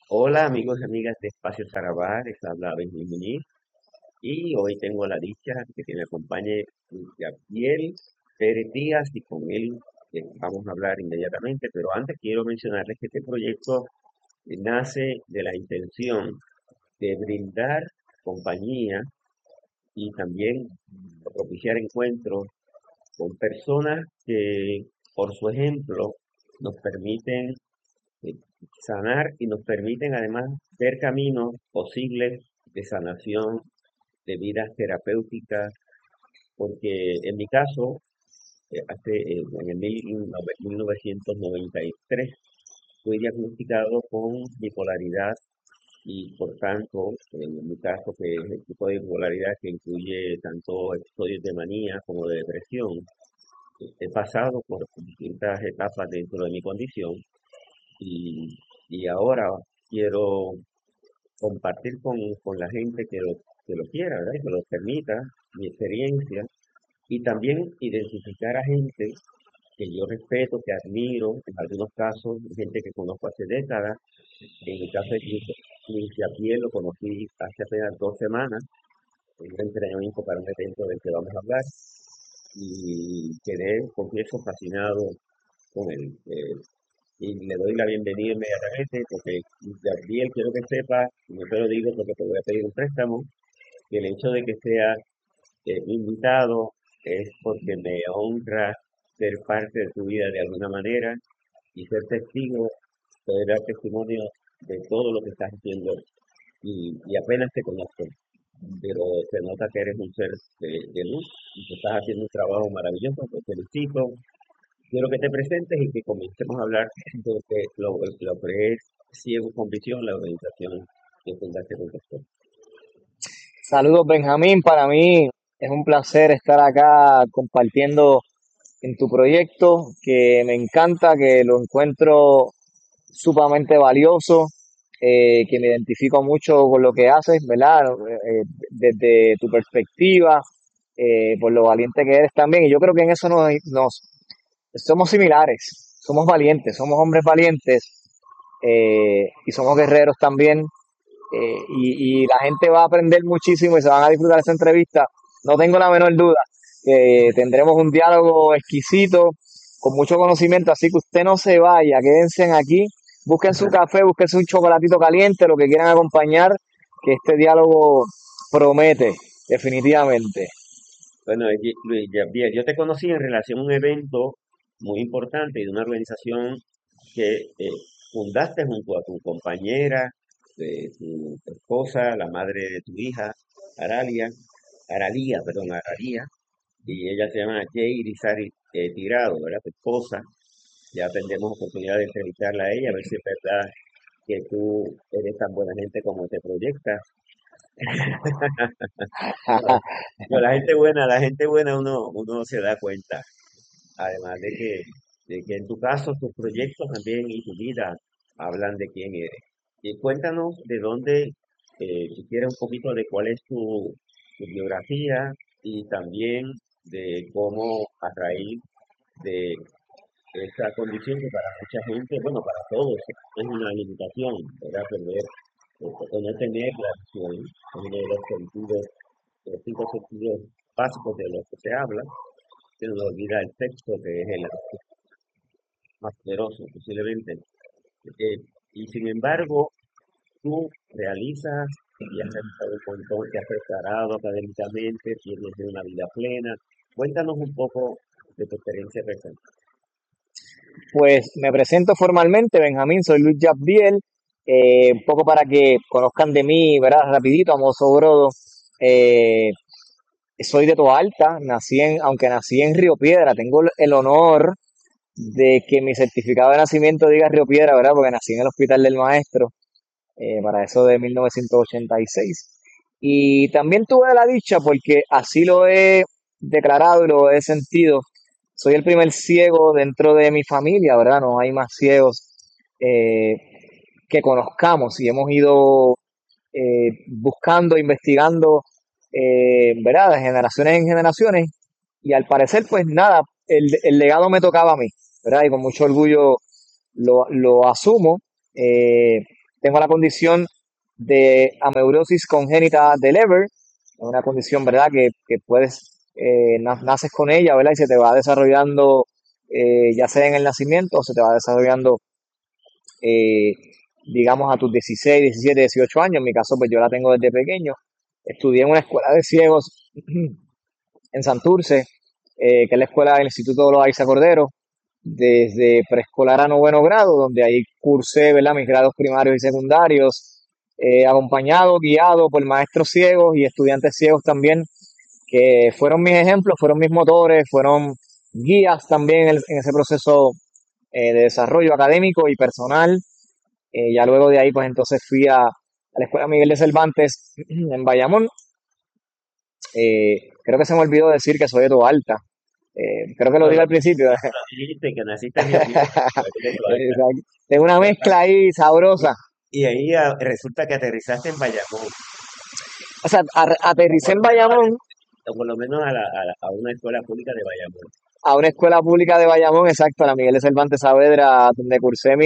Hola amigos y amigas de Espacio Sarabar, les habla Benjamín Muñiz y hoy tengo la dicha de que me acompañe Gabriel Pérez Díaz y con él vamos a hablar inmediatamente, pero antes quiero mencionarles que este proyecto nace de la intención de brindar compañía y también propiciar encuentros con personas que por su ejemplo nos permiten eh, sanar y nos permiten además ver caminos posibles de sanación, de vidas terapéuticas, porque en mi caso, en el 1993, fui diagnosticado con bipolaridad y por tanto, en mi caso, que es el tipo de bipolaridad que incluye tanto episodios de manía como de depresión, he pasado por distintas etapas dentro de mi condición y, y ahora quiero compartir con la gente que lo quiera, ¿verdad? Y que lo permita, mi experiencia, y también identificar a gente que yo respeto, que admiro, en algunos casos, gente que conozco hace décadas. En el caso de Luis Yapiel lo conocí hace apenas 2 semanas, en un entrenamiento para un evento del que vamos a hablar, y quedé, confieso, fascinado con él. Y le doy la bienvenida inmediatamente porque Gabriel, quiero que sepa, y no te lo digo porque te voy a pedir un préstamo, que el hecho de que sea invitado es porque me honra ser parte de tu vida de alguna manera y ser testigo, poder dar testimonio de todo lo que estás haciendo y apenas te conozco, pero se nota que eres un ser de luz y que estás haciendo un trabajo maravilloso, te felicito. Quiero que te presentes y que comencemos a hablar de lo que es Ciego con Visión, la organización que fundaste con tu esposa. Saludos, Benjamín. Para mí es un placer estar acá compartiendo en tu proyecto, que me encanta, que lo encuentro sumamente valioso, que me identifico mucho con lo que haces, ¿verdad? Desde tu perspectiva, por lo valiente que eres también. Y yo creo que en eso somos similares, somos valientes, somos hombres valientes, y somos guerreros también, y la gente va a aprender muchísimo y se van a disfrutar esta entrevista. No tengo la menor duda que tendremos un diálogo exquisito, con mucho conocimiento, así que usted no se vaya, quédense aquí, busquen su café, busquen un chocolatito caliente, lo que quieran acompañar, que este diálogo promete, definitivamente. Bueno, Luis Gabriel, yo te conocí en relación a un evento muy importante de una organización que fundaste junto a tu compañera, tu esposa, la madre de tu hija, Aralia, Aralia, y ella se llama Jay Irizarry Tirado, ¿verdad? Tu esposa. Ya tendremos oportunidad de entrevistarla a ella, a ver si es verdad que tú eres tan buena gente como te proyectas. No, no, la gente buena uno se da cuenta. Además de que en tu caso, tus proyectos también y tu vida hablan de quién eres. Y cuéntanos de dónde, si quieres un poquito de cuál es tu biografía y también de cómo a raíz de esa condición que para mucha gente, bueno, para todos es una limitación, ¿verdad? Perder o no tener la visión, es uno de los sentidos, de los 5 sentidos básicos de los que se habla, se nos olvida el texto que es el más poderoso posiblemente. Eh, y sin embargo, tú realizas y has realizado un montón, te has preparado académicamente, tienes una vida plena. Cuéntanos un poco de tu experiencia personal. Pues me presento formalmente, Benjamín, soy Luis Jabdiel, un poco para que conozcan de mí, ¿verdad? Rapidito, a mozo brodo. Eh, Soy de Toa Alta, aunque nací en Río Piedra, tengo el honor de que mi certificado de nacimiento diga Río Piedra, ¿verdad? Porque nací en el Hospital del Maestro, para eso de 1986. Y también tuve la dicha, porque así lo he declarado y lo he sentido, soy el primer ciego dentro de mi familia, ¿verdad? No hay más ciegos eh, que conozcamos, y hemos ido buscando, investigando, ¿verdad? De generaciones en generaciones, y al parecer, pues nada, el legado me tocaba a mí, ¿verdad? Y con mucho orgullo lo asumo. tengo la condición de amaurosis congénita del lever, es una condición, ¿verdad?, que puedes, naces con ella, ¿verdad? Y se te va desarrollando, ya sea en el nacimiento o se te va desarrollando, eh, digamos, a tus 16, 17, 18 años. En mi caso, pues yo la tengo desde pequeño. Estudié en una escuela de ciegos en Santurce, que es la escuela del Instituto de Loaiza Cordero, desde preescolar a noveno grado, donde ahí cursé, ¿verdad?, mis grados primarios y secundarios, acompañado, guiado por maestros ciegos y estudiantes ciegos también, que fueron mis ejemplos, fueron mis motores, fueron guías también en ese proceso, de desarrollo académico y personal. Ya luego de ahí, pues entonces fui a la Escuela Miguel de Cervantes en Bayamón. Creo que se me olvidó decir que soy de Toalta. Creo que lo No, dije no, al principio. dijiste que naciste en Río Piedras, pero eres de Toalta. Exacto. Tengo una mezcla ahí Y, sabrosa. y ahí resulta que aterrizaste en Bayamón, O sea, o aterricé por en lo menos, Bayamón, o por lo menos a una escuela pública de Bayamón. a una escuela pública de Bayamón, exacto, a la Miguel de Cervantes Saavedra, donde cursé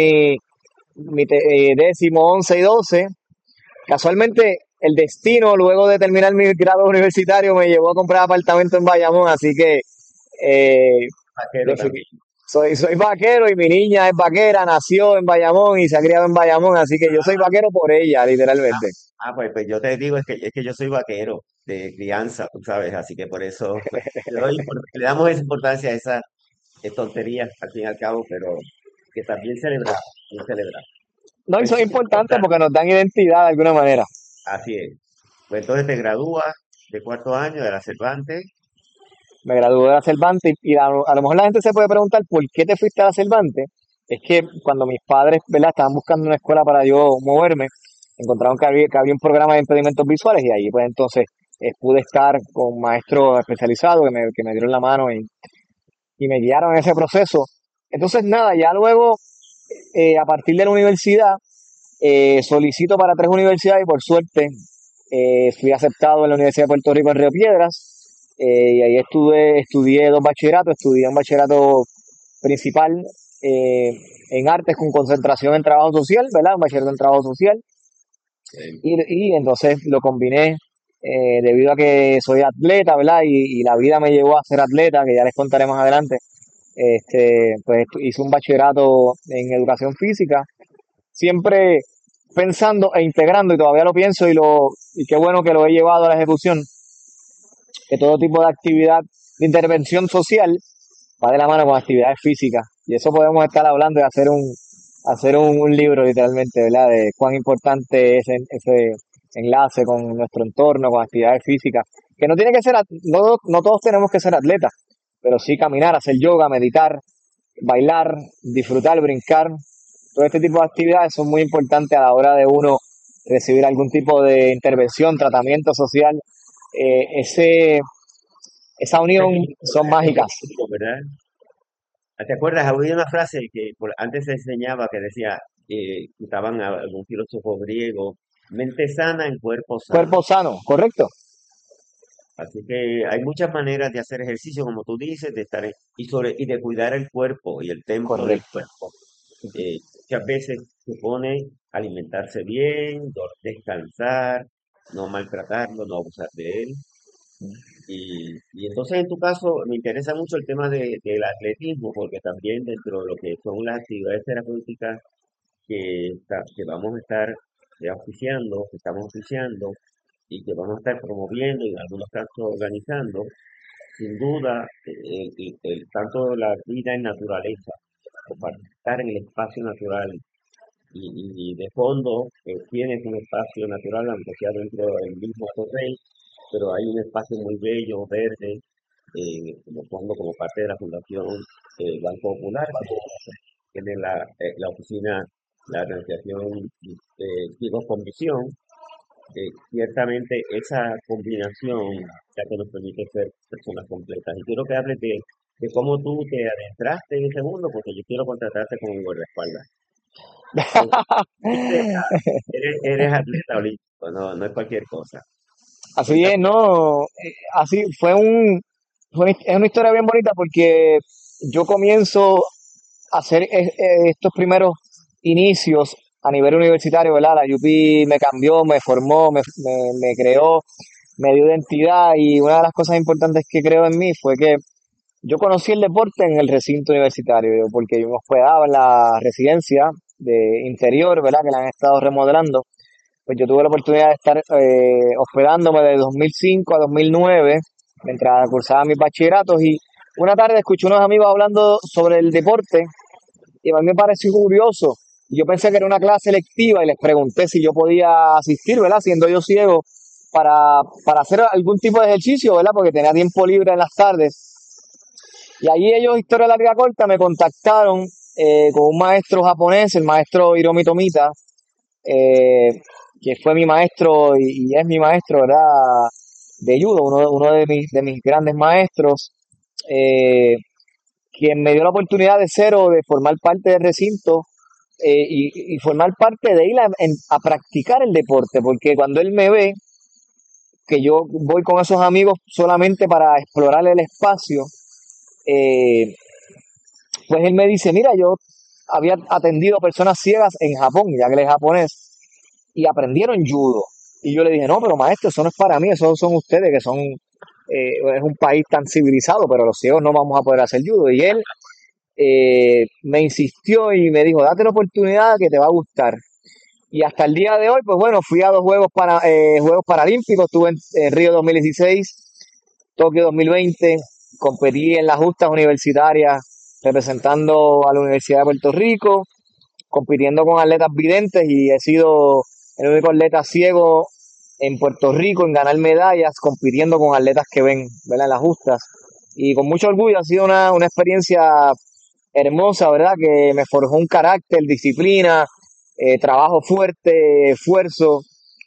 mi décimo, 11 y 12. Casualmente, el destino, luego de terminar mi grado universitario, me llevó a comprar apartamento en Bayamón, así que, eh, Vaquero defini- también. soy vaquero y mi niña es vaquera, nació en Bayamón y se ha criado en Bayamón, así que yo soy vaquero por ella, Ah, literalmente. pues yo te digo, es que yo soy vaquero de crianza, tú sabes, así que por eso pues, le damos esa importancia a esas tonterías al fin y al cabo, pero que también celebrar, bien celebrar. No, y Pues son entonces, importantes porque nos dan identidad de alguna manera. así es. Pues entonces te gradúas de cuarto año de la Cervantes. Me gradué de la Cervantes y a lo mejor la gente se puede preguntar por qué te fuiste a la Cervantes. Es que cuando mis padres, ¿verdad?, estaban buscando una escuela para yo moverme, encontraron que había un programa de impedimentos visuales y ahí pues entonces, pude estar con maestros especializados que me dieron la mano y me guiaron en ese proceso. Entonces nada, ya luego, a partir de la universidad, solicito para 3 universidades y por suerte, fui aceptado en la Universidad de Puerto Rico en Río Piedras, y ahí estudié 2 bachilleratos. Estudié un bachillerato principal, eh, en artes con concentración en trabajo social, ¿verdad? Un bachillerato en trabajo social. eh, Y entonces lo combiné, debido a que soy atleta, ¿verdad? Y la vida me llevó a ser atleta, que ya les contaré más adelante. Pues hice un bachillerato en educación física, siempre pensando e integrando, y todavía lo pienso y qué bueno que lo he llevado a la ejecución, que todo tipo de actividad de intervención social va de la mano con actividades físicas. Y eso podemos estar hablando de hacer un libro literalmente, ¿verdad? De cuán importante es ese enlace con nuestro entorno, con actividades físicas. Que no tiene que ser, no todos tenemos que ser atletas, pero sí caminar, hacer yoga, meditar, bailar, disfrutar, brincar. Todo este tipo de actividades son muy importantes a la hora de uno recibir algún tipo de intervención, tratamiento social. Esa ese unión son mágicas. equilibrio, ¿verdad? ¿Te acuerdas? Había una frase que antes se enseñaba que decía, citaban a algún filósofo griego, mente sana en cuerpo sano. Cuerpo sano, ¿correcto? Así que hay muchas maneras de hacer ejercicio, como tú dices, y de cuidar el cuerpo y el templo del Correcto. cuerpo. Muchas veces se pone alimentarse bien, descansar, no maltratarlo, no abusar de él. Y entonces en tu caso me interesa mucho el tema del atletismo, porque también dentro de lo que son las actividades terapéuticas que vamos a estar auspiciando, que estamos auspiciando y que vamos a estar promoviendo y en algunos casos organizando, sin duda, tanto la vida en naturaleza, como para estar en el espacio natural y de fondo tienes un espacio natural, aunque sea dentro del mismo torrey, pero hay un espacio muy bello, verde, como fondo, como parte de la Fundación Banco Popular, que tiene la oficina, la organización Ciegos con Visión. Ciertamente esa combinación ya que nos permite ser personas completas. Y quiero que hables de cómo tú te adentraste en ese mundo, porque yo quiero contratarte como guardaespaldas. Entonces, eres atleta olímpico, no, no es cualquier cosa. Así Cuéntame. es, ¿no? Así es una historia bien bonita porque yo comienzo a hacer estos primeros inicios a nivel universitario, ¿verdad? La UP me cambió, me formó, me creó, me dio identidad y una de las cosas importantes que creo en mí fue que yo conocí el deporte en el recinto universitario, porque yo me hospedaba en la residencia de interior, ¿verdad? Que la han estado remodelando. Pues yo tuve la oportunidad de estar hospedándome de 2005 a 2009 mientras cursaba mis bachilleratos y una tarde escuché unos amigos hablando sobre el deporte y a mí me pareció curioso. Yo pensé que era una clase lectiva y les pregunté si yo podía asistir, ¿verdad? Siendo yo ciego, para hacer algún tipo de ejercicio, ¿verdad? Porque tenía tiempo libre en las tardes. Y allí ellos, historia larga corta, me contactaron con un maestro japonés, el maestro Hiromi Tomita, eh, que fue mi maestro y es mi maestro, ¿verdad? De judo, uno de mis grandes maestros, eh, quien me dio la oportunidad de ser o de formar parte del recinto y formar parte de ir a practicar el deporte, porque cuando él me ve, que yo voy con esos amigos solamente para explorar el espacio, eh, pues él me dice, mira, yo había atendido a personas ciegas en Japón, ya que él es japonés, y aprendieron judo. Y yo le dije, no, pero maestro, eso no es para mí, esos son ustedes que son, es un país tan civilizado, pero los ciegos no vamos a poder hacer judo. Y él me insistió y me dijo, date la oportunidad que te va a gustar. Y hasta el día de hoy, pues bueno, fui a dos Juegos Paralímpicos, estuve en Río 2016, Tokio 2020, competí en las justas universitarias representando a la Universidad de Puerto Rico, compitiendo con atletas videntes y he sido el único atleta ciego en Puerto Rico en ganar medallas compitiendo con atletas que ven, ¿verdad? En las justas. Y con mucho orgullo ha sido una experiencia hermosa, ¿verdad? Que me forjó un carácter, disciplina, trabajo fuerte, esfuerzo,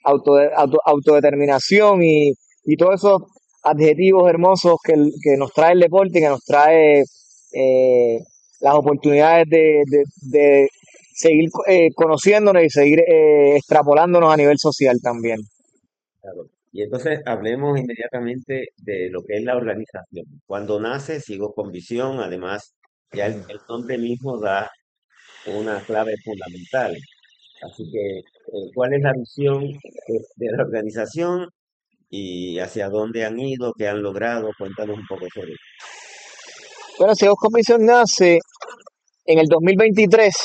autodeterminación y todos esos adjetivos hermosos que nos trae el deporte y que nos trae eh, las oportunidades de seguir conociéndonos y seguir extrapolándonos a nivel social también. Claro. Y entonces hablemos inmediatamente de lo que es la organización. Cuando nace, sigo con visión, además, ya el nombre mismo da una clave fundamental. Así que, ¿cuál es la visión de la organización y hacia dónde han ido, qué han logrado? Cuéntanos un poco sobre eso. Bueno, Ciegos con Visión nace en el 2023.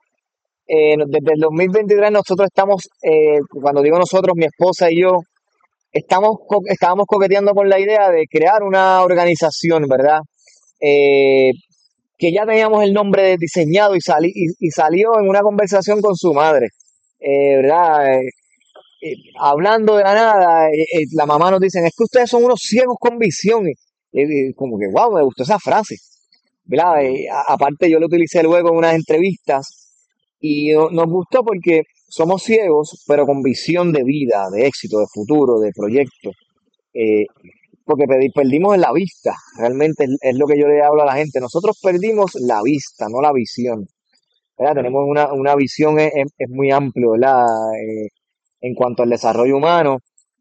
Desde el 2023 nosotros estamos, cuando digo nosotros, mi esposa y yo, estábamos coqueteando con la idea de crear una organización, ¿verdad? Eh, que ya teníamos el nombre diseñado y salió en una conversación con su madre, ¿verdad? Hablando de la nada, la mamá nos dice, es que ustedes son unos ciegos con visión. Como que, wow, me gustó esa frase, ¿verdad? Mm, Aparte yo lo utilicé luego en unas entrevistas y nos gustó porque somos ciegos, pero con visión de vida, de éxito, de futuro, de proyecto. Eh, porque perdimos la vista, realmente es lo que yo le hablo a la gente. Nosotros perdimos la vista, no la visión. ¿Verdad? claro. Tenemos una visión es muy amplio, ¿verdad? En cuanto al desarrollo humano.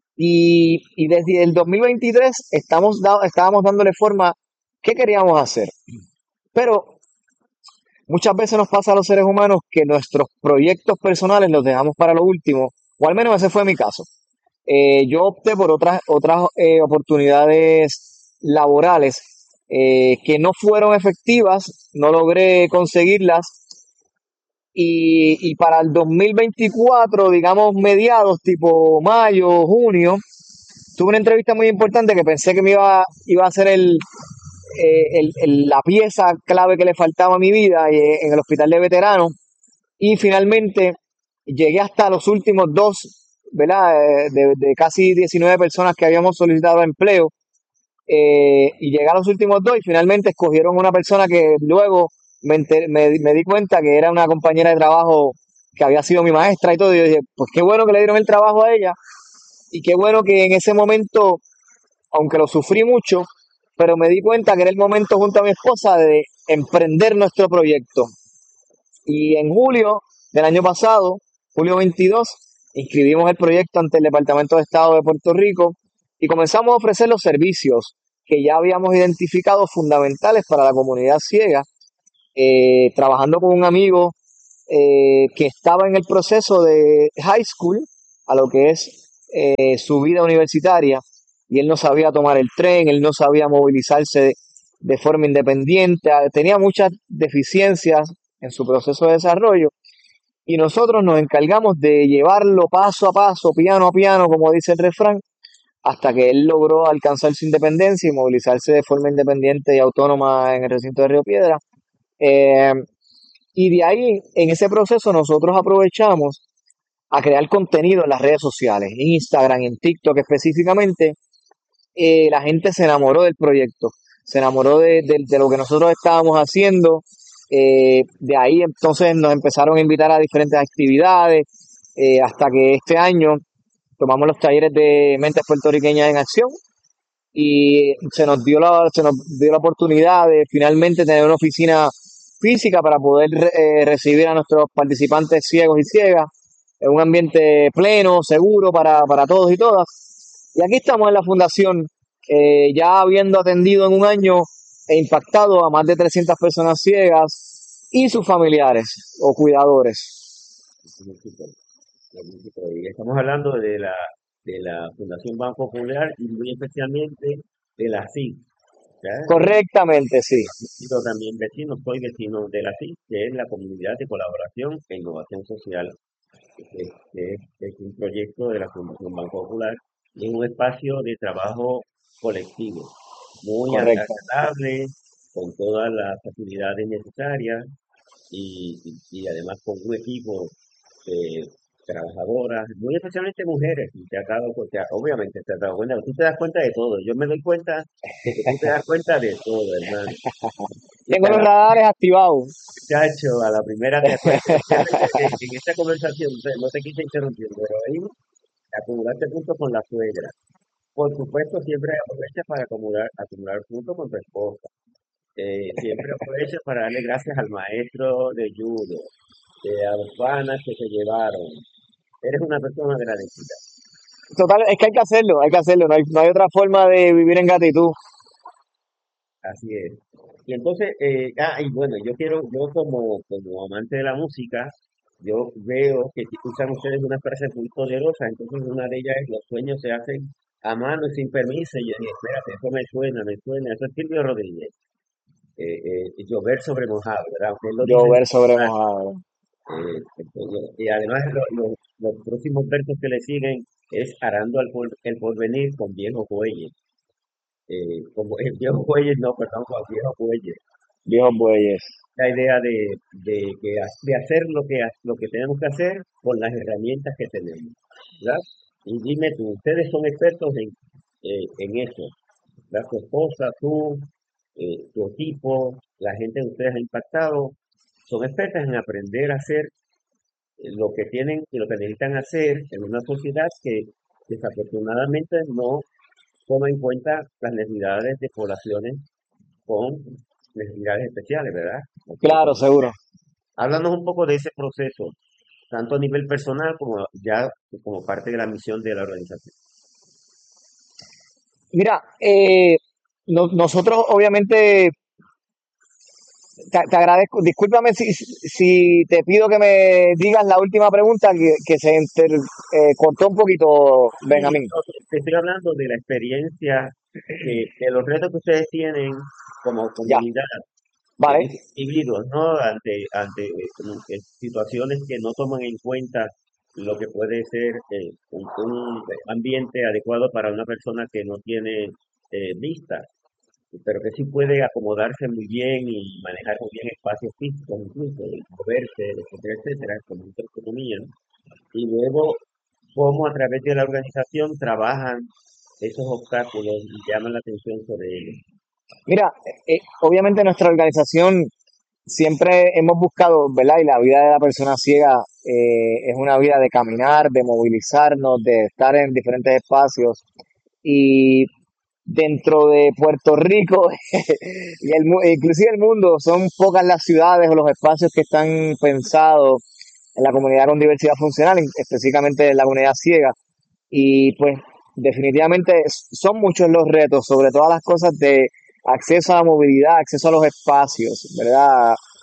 Y desde el 2023 estábamos dándole forma qué queríamos hacer. Pero muchas veces nos pasa a los seres humanos que nuestros proyectos personales los dejamos para lo último, o al menos ese fue mi caso. Yo opté por otras oportunidades laborales que no fueron efectivas, no logré conseguirlas y para el 2024, digamos mediados, tipo mayo, junio, tuve una entrevista muy importante que pensé que iba a ser la pieza clave que le faltaba a mi vida en el hospital de veteranos y finalmente llegué hasta los últimos dos, ¿verdad? De casi 19 personas que habíamos solicitado empleo y llegué a los últimos dos y finalmente escogieron una persona que luego me di cuenta que era una compañera de trabajo que había sido mi maestra y todo. Y yo dije, pues qué bueno que le dieron el trabajo a ella y qué bueno que en ese momento, aunque lo sufrí mucho, pero me di cuenta que era el momento junto a mi esposa de emprender nuestro proyecto. Y en julio del año pasado, julio 22, inscribimos el proyecto ante el Departamento de Estado de Puerto Rico y comenzamos a ofrecer los servicios que ya habíamos identificado fundamentales para la comunidad ciega, trabajando con un amigo que estaba en el proceso de high school a lo que es su vida universitaria, y él no sabía tomar el tren, él no sabía movilizarse de forma independiente, tenía muchas deficiencias en su proceso de desarrollo, y nosotros nos encargamos de llevarlo paso a paso, piano a piano, como dice el refrán, hasta que él logró alcanzar su independencia y movilizarse de forma independiente y autónoma en el recinto de Río Piedra. Eh, y de ahí, en ese proceso, nosotros aprovechamos a crear contenido en las redes sociales, en Instagram, en TikTok específicamente. La gente se enamoró del proyecto, se enamoró de lo que nosotros estábamos haciendo. De ahí entonces nos empezaron a invitar a diferentes actividades, hasta que este año tomamos los talleres de Mentes Puertorriqueñas en Acción, y se nos dio la oportunidad de finalmente tener una oficina física para poder recibir a nuestros participantes ciegos y ciegas en un ambiente pleno, seguro para todos y todas. Y aquí estamos en la fundación, ya habiendo atendido en un año e impactado a más de 300 personas ciegas y sus familiares o cuidadores. Magnífico, magnífico. Y estamos hablando de la Fundación Banco Popular y muy especialmente de la CIC. ¿Ya? Correctamente, sí. He sido también vecino, soy vecino de la CIC, que es la Comunidad de Colaboración e Innovación Social, es un proyecto de la Fundación Banco Popular y es un espacio de trabajo colectivo, muy Correcto. agradable, con todas las facilidades necesarias y además con un equipo de trabajadoras, muy especialmente mujeres, y te has dado cuenta, obviamente te has dado cuenta, tú te das cuenta de todo, yo me doy cuenta de que tú te das cuenta de todo, hermano. Y Tengo que a los la radares activados. muchacho, a la primera te acuerdas, fíjate que en esta conversación, no te quise interrumpir, pero ahí acumulaste puntos con la suegra. Por supuesto, siempre aprovecha para acumular puntos con tu esposa. Siempre aprovecha para darle gracias al maestro de judo, a los panas que se llevaron. Eres una persona agradecida. Total, es que hay que hacerlo, no hay otra forma de vivir en gratitud. Así es. Y entonces, y bueno, yo como amante de la música, yo veo que usan ustedes unas frases muy poderosas. Entonces, una de ellas es: los sueños se hacen a mano y sin permiso. Y yo dije, espérate, eso me suena. Eso es Silvio Rodríguez. Llover sobre mojado, ¿verdad? Aunque él lo dice en Llover su sobre frase. mojado. Y además los próximos versos que le siguen es arando el porvenir con viejos bueyes. Como el viejo bueyes, no, perdón, con viejos bueyes. Viejos bueyes. La idea de hacer lo que tenemos que hacer con las herramientas que tenemos, ¿verdad? Y dime tú, ustedes son expertos en eso, ¿verdad? Tu esposa, tú, tu equipo, la gente que ustedes han impactado, son expertas en aprender a hacer lo que tienen y lo que necesitan hacer en una sociedad que desafortunadamente no toma en cuenta las necesidades de poblaciones con necesidades especiales, ¿verdad? Claro, seguro. Háblanos un poco de ese proceso, tanto a nivel personal como ya como parte de la misión de la organización. Mira, nosotros obviamente te agradezco. Discúlpame si te pido que me digas la última pregunta que se cortó un poquito, Sí, Benjamín. no, te estoy hablando de la experiencia, de los retos que ustedes tienen como Ya, comunidad, vale. individuos, ¿no? Ante situaciones que no toman en cuenta lo que puede ser un ambiente adecuado para una persona que no tiene vista, pero que sí puede acomodarse muy bien y manejar muy bien espacios físicos, incluso, y moverse, etcétera, etcétera, como economía. Y luego, cómo a través de la organización trabajan esos obstáculos y llaman la atención sobre ellos. Mira, obviamente nuestra organización siempre hemos buscado, ¿verdad? Y la vida de la persona ciega es una vida de caminar, de movilizarnos, de estar en diferentes espacios. Y dentro de Puerto Rico inclusive el mundo, son pocas las ciudades o los espacios que están pensados en la comunidad con diversidad funcional, específicamente en la comunidad ciega. Y pues definitivamente son muchos los retos, sobre todas las cosas de acceso a la movilidad, acceso a los espacios, ¿verdad?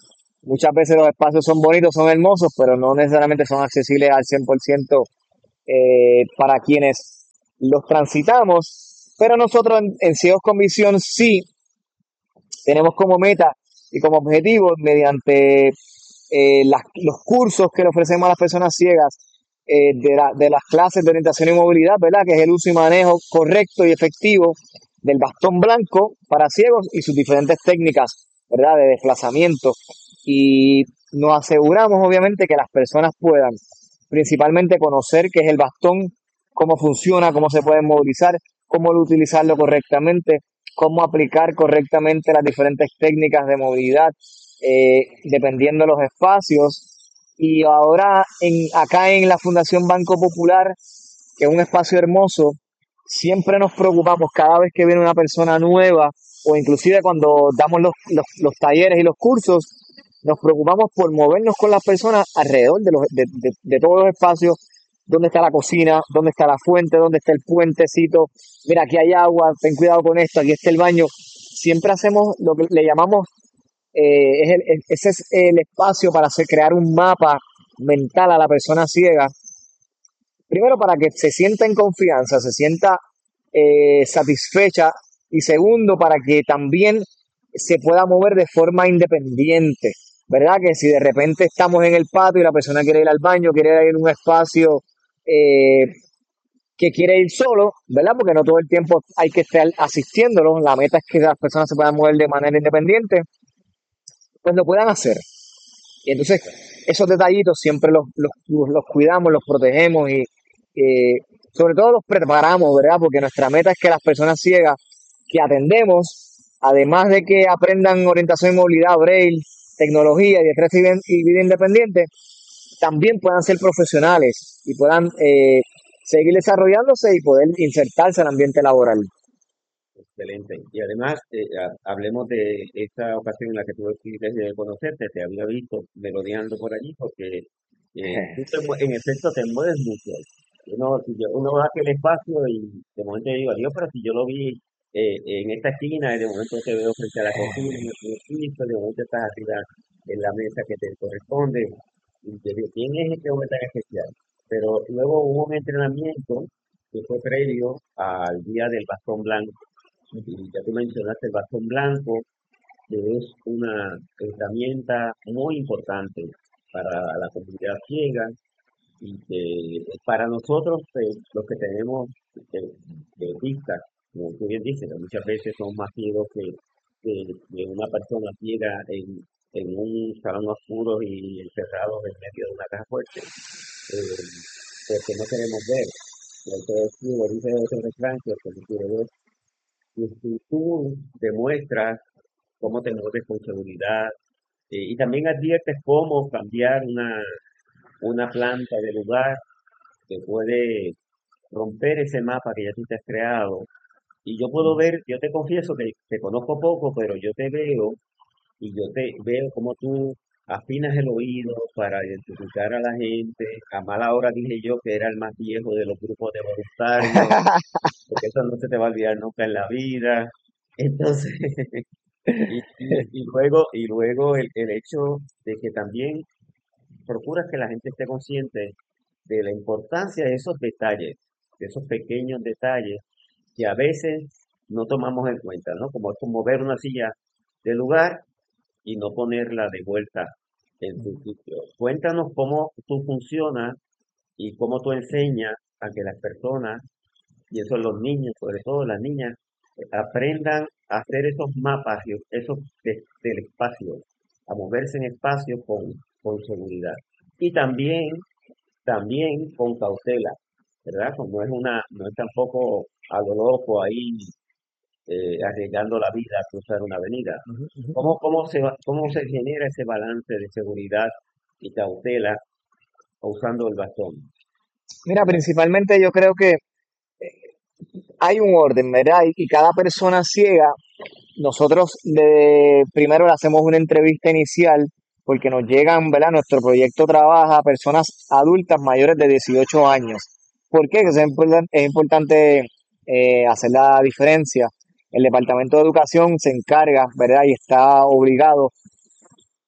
Muchas veces los espacios son bonitos, son hermosos, pero no necesariamente son accesibles al 100% para quienes los transitamos. Pero nosotros en Ciegos con Visión sí tenemos como meta y como objetivo, mediante los cursos que le ofrecemos a las personas ciegas, de las clases de orientación y movilidad, ¿verdad? Que es el uso y manejo correcto y efectivo del bastón blanco para ciegos y sus diferentes técnicas, ¿verdad? De desplazamiento. Y nos aseguramos, obviamente, que las personas puedan principalmente conocer qué es el bastón, cómo funciona, cómo se puede movilizar, cómo utilizarlo correctamente, cómo aplicar correctamente las diferentes técnicas de movilidad, dependiendo de los espacios. Y ahora acá en la Fundación Banco Popular, que es un espacio hermoso, siempre nos preocupamos cada vez que viene una persona nueva o inclusive cuando damos los talleres y los cursos, nos preocupamos por movernos con las personas alrededor de todos los espacios, dónde está la cocina, dónde está la fuente, dónde está el puentecito, mira, aquí hay agua, ten cuidado con esto, aquí está el baño. Siempre hacemos lo que le llamamos, ese es el espacio para crear un mapa mental a la persona ciega. Primero, para que se sienta en confianza, se sienta satisfecha, y segundo, para que también se pueda mover de forma independiente, ¿verdad? Que si de repente estamos en el patio y la persona quiere ir al baño, quiere ir a un espacio eh, que quiere ir solo, ¿verdad? Porque no todo el tiempo hay que estar asistiéndolo, la meta es que las personas se puedan mover de manera independiente, pues lo puedan hacer. Y entonces esos detallitos siempre los cuidamos, los protegemos y sobre todo los preparamos, ¿verdad? Porque nuestra meta es que las personas ciegas que atendemos, además de que aprendan orientación y movilidad, braille, tecnología y destreza y vida independiente, también puedan ser profesionales y puedan seguir desarrollándose y poder insertarse en el ambiente laboral. Excelente. Y además, hablemos de esta ocasión en la que tuve el privilegio de conocerte. Te había visto merodeando por allí porque en efecto te mueves mucho. Uno va a aquel espacio y de momento yo digo, Dios, pero si yo lo vi en esta esquina y de momento te veo frente a la cocina, en el primer piso, de momento estás arriba en la mesa que te corresponde. Y te digo, ¿quién es este hombre tan especial? Pero luego hubo un entrenamiento que fue previo al día del bastón blanco y ya tú mencionaste el bastón blanco, que es una herramienta muy importante para la comunidad ciega y que para nosotros, los que tenemos vista, como tú bien dices, que muchas veces son más ciegos que una persona ciega en un salón oscuro y encerrado en medio de una caja fuerte, eh, porque no queremos ver. Entonces, ciego, dice otro refrán, que el que no quiere ver. Y si tú demuestras cómo te mueves con seguridad y también adviertes cómo cambiar una planta de lugar que puede romper ese mapa que ya tú te has creado. Y yo puedo ver, yo te confieso que te conozco poco, pero yo te veo y yo te veo como tú afinas el oído para identificar a la gente. A mala hora dije yo que era el más viejo de los grupos de voluntarios, porque eso no se te va a olvidar nunca en la vida. Entonces, y luego el hecho de que también procuras que la gente esté consciente de la importancia de esos detalles, de esos pequeños detalles que a veces no tomamos en cuenta, ¿no? Como es como ver una silla de lugar y no ponerla de vuelta en su sitio. Cuéntanos cómo tú funcionas y cómo tú enseñas a que las personas, y eso los niños, sobre todo las niñas, aprendan a hacer esos mapas, esos del espacio, a moverse en espacio con seguridad. Y también con cautela, ¿verdad? Pues no es tampoco a lo loco ahí arriesgando la vida a cruzar una avenida. ¿Cómo se genera ese balance de seguridad y cautela usando el bastón? Mira, principalmente yo creo que hay un orden, ¿verdad? Y cada persona ciega, nosotros primero le hacemos una entrevista inicial porque nos llegan, ¿verdad? Nuestro proyecto trabaja a personas adultas mayores de 18 años. ¿Por qué? Que es importante hacer la diferencia. El Departamento de Educación se encarga, ¿verdad? Y está obligado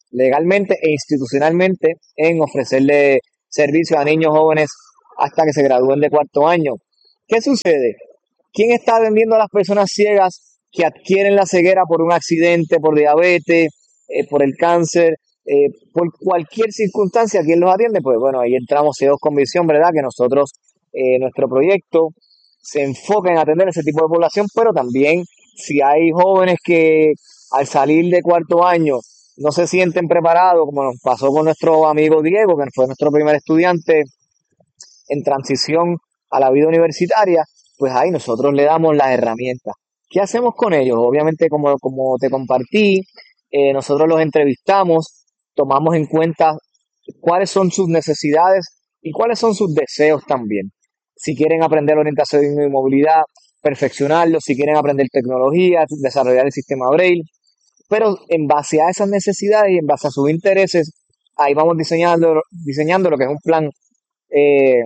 legalmente e institucionalmente en ofrecerle servicios a niños jóvenes hasta que se gradúen de cuarto año. ¿Qué sucede? ¿Quién está atendiendo a las personas ciegas que adquieren la ceguera por un accidente, por diabetes, por el cáncer, por cualquier circunstancia? ¿Quién los atiende? Pues bueno, ahí entramos Ciegos con Visión, ¿verdad? Que nosotros, nuestro proyecto se enfoca en atender a ese tipo de población, pero también si hay jóvenes que al salir de cuarto año no se sienten preparados, como nos pasó con nuestro amigo Diego, que fue nuestro primer estudiante en transición a la vida universitaria, pues ahí nosotros le damos las herramientas. ¿Qué hacemos con ellos? Obviamente, como te compartí, nosotros los entrevistamos, tomamos en cuenta cuáles son sus necesidades y cuáles son sus deseos también. Si quieren aprender orientación y movilidad, perfeccionarlo, si quieren aprender tecnología, desarrollar el sistema Braille, pero en base a esas necesidades y en base a sus intereses, ahí vamos diseñando lo que es un plan eh,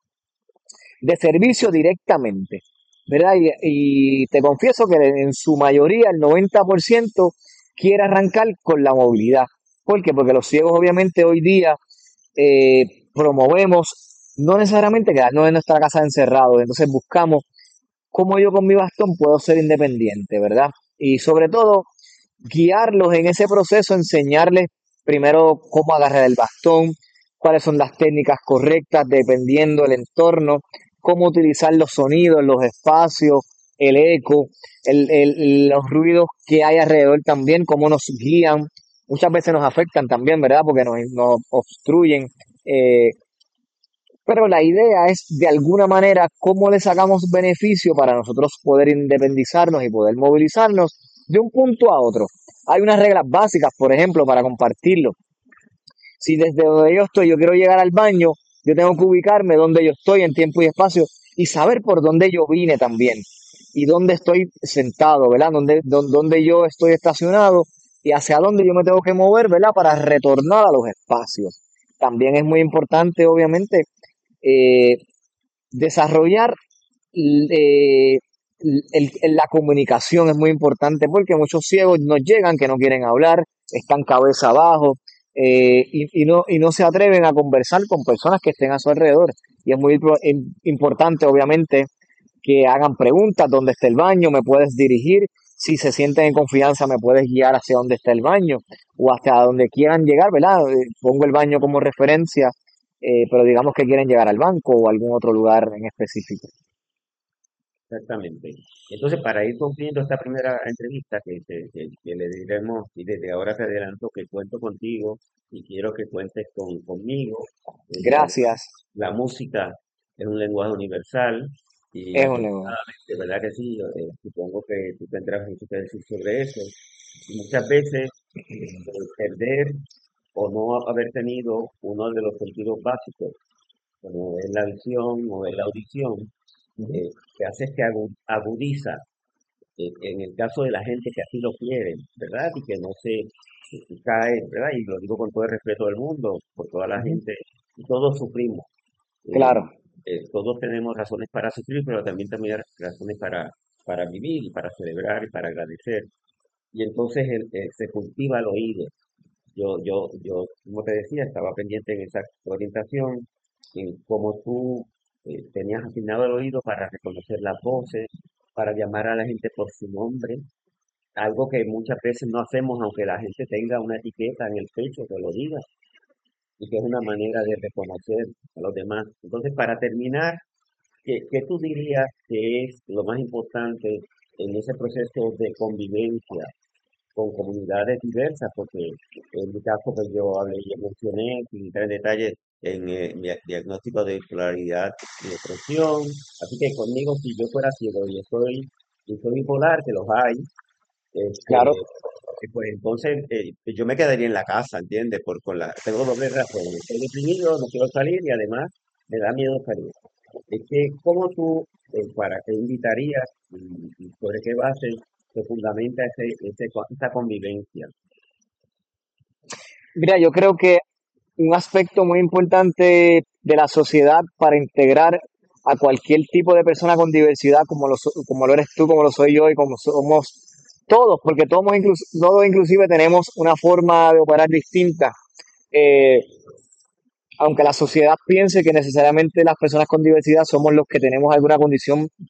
de servicio directamente, ¿verdad? Y te confieso que en su mayoría, el 90% quiere arrancar con la movilidad. ¿Por qué? Porque los ciegos obviamente hoy día eh, promovemos no necesariamente quedarnos en nuestra casa encerrados, entonces buscamos cómo yo con mi bastón puedo ser independiente, ¿verdad? Y sobre todo, guiarlos en ese proceso, enseñarles primero cómo agarrar el bastón, cuáles son las técnicas correctas dependiendo del entorno, cómo utilizar los sonidos, los espacios, el eco, los ruidos que hay alrededor también, cómo nos guían. Muchas veces nos afectan también, ¿verdad? Porque nos obstruyen. eh, pero la idea es, de alguna manera, cómo le sacamos beneficio para nosotros poder independizarnos y poder movilizarnos de un punto a otro. Hay unas reglas básicas, por ejemplo, para compartirlo. Si desde donde yo estoy yo quiero llegar al baño, yo tengo que ubicarme donde yo estoy en tiempo y espacio y saber por dónde yo vine también y dónde estoy sentado, ¿verdad? Dónde yo estoy estacionado y hacia dónde yo me tengo que mover, ¿verdad? Para retornar a los espacios. También es muy importante, obviamente, eh, desarrollar eh, la comunicación es muy importante porque muchos ciegos nos llegan que no quieren hablar, están cabeza abajo y no se atreven a conversar con personas que estén a su alrededor. Y es muy importante, obviamente, que hagan preguntas: ¿dónde está el baño? ¿Me puedes dirigir? Si se sienten en confianza, me puedes guiar hacia dónde está el baño o hasta donde quieran llegar, ¿verdad? Pongo el baño como referencia, pero digamos que quieren llegar al banco o a algún otro lugar en específico. Exactamente. Entonces, para ir concluyendo esta primera entrevista que le diremos, y desde ahora te adelanto que cuento contigo y quiero que cuentes conmigo, digamos, Gracias. la música es un lenguaje universal y Es un negocio. afortunadamente, ¿verdad que sí? Supongo que tú tendrás mucho que decir sobre eso. Y muchas veces perder o no haber tenido uno de los sentidos básicos, como es la visión o es la audición, que hace es que agudiza, en el caso de la gente que así lo quiere, ¿verdad? Y que no se cae, ¿verdad? Y lo digo con todo el respeto del mundo, por toda la Ujú. gente, y todos sufrimos, eh, Claro, todos tenemos razones para sufrir, pero también hay razones para vivir y para celebrar y para agradecer. Y entonces se cultiva el oído. Como te decía, estaba pendiente en esa orientación, en cómo tú tenías asignado el oído para reconocer las voces, para llamar a la gente por su nombre, algo que muchas veces no hacemos aunque la gente tenga una etiqueta en el pecho que lo diga, y que es una manera de reconocer a los demás. Entonces, para terminar, ¿qué tú dirías que es lo más importante en ese proceso de convivencia con comunidades diversas? Porque en mi caso, pues yo hablé, yo mencioné, sin entrar en detalle, en mi diagnóstico de bipolaridad y depresión. Así que conmigo, si yo fuera ciego y soy bipolar, que los hay, claro. pues entonces yo me quedaría en la casa, ¿entiendes? Tengo doble razón. Estoy deprimido, no quiero salir y además me da miedo salir. Es que, ¿cómo tú, para qué invitarías y sobre qué base se fundamenta esa convivencia? Mira, yo creo que un aspecto muy importante de la sociedad para integrar a cualquier tipo de persona con diversidad, como lo eres tú, como lo soy yo y como somos todos, porque todos inclusive tenemos una forma de operar distinta. Eh, Aunque la sociedad piense que necesariamente las personas con diversidad somos los que tenemos alguna condición